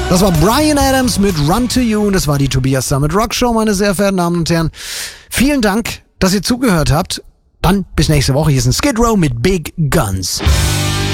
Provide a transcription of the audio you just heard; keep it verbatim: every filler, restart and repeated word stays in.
Das war Bryan Adams mit Run to You und das war die Tobias Summit Rock Show, meine sehr verehrten Damen und Herren. Vielen Dank, dass ihr zugehört habt. Dann bis nächste Woche. Hier ist ein Skid Row mit Big Guns.